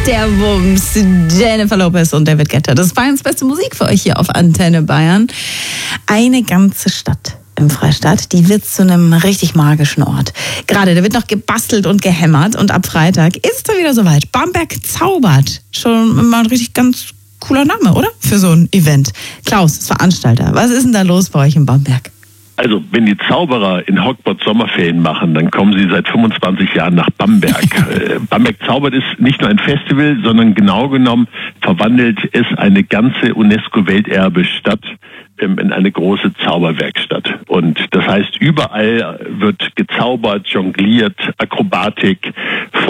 Der Wumms, Jennifer Lopez und David Guetta. Das ist Bayerns beste Musik für euch hier auf Antenne Bayern. Eine ganze Stadt im Freistaat, die wird zu einem richtig magischen Ort. Gerade, da wird noch gebastelt und gehämmert und ab Freitag ist es wieder soweit. Bamberg zaubert. Schon mal ein richtig ganz cooler Name, oder? Für so ein Event. Klaus ist Veranstalter. Was ist denn da los bei euch in Bamberg? Also, wenn die Zauberer in Hogwarts Sommerferien machen, dann kommen sie seit 25 Jahren nach Bamberg. Bamberg zaubert ist nicht nur ein Festival, sondern genau genommen verwandelt es eine ganze UNESCO-Welterbe-Stadt in eine große Zauberwerkstatt. Und das heißt, überall wird gezaubert, jongliert, Akrobatik